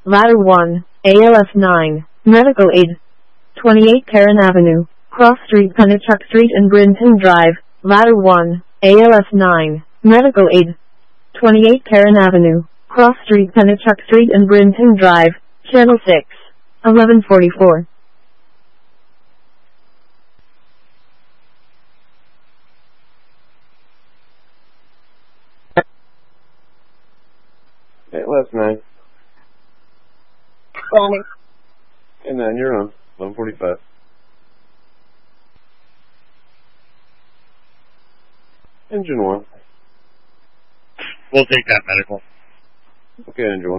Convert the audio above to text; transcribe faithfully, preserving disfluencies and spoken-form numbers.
Ladder one, A L F nine, Medical Aid. twenty-eight Perrin Avenue, Cross Street, Pennachuck Street and Brinton Drive. Ladder one, A L F nine, Medical Aid. twenty-eight Perrin Avenue, Cross Street, Pennachuck Street and Brinton Drive. Channel six, eleven forty-four. Hey, last nine. Calling. Hey, nine, you're on. eleven forty-five. Engine one. We'll take that medical. Okay, engine one.